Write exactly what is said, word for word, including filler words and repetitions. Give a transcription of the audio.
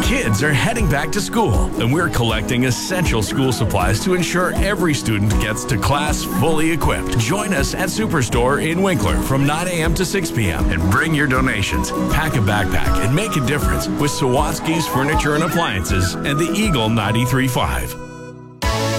Kids are heading back to school, and we're collecting essential school supplies to ensure every student gets to class fully equipped. Join us at Superstore in Winkler from nine a.m. to six p.m. and bring your donations. Pack a backpack and make a difference with Sawatsky's Furniture and Appliances and the Eagle ninety-three point five.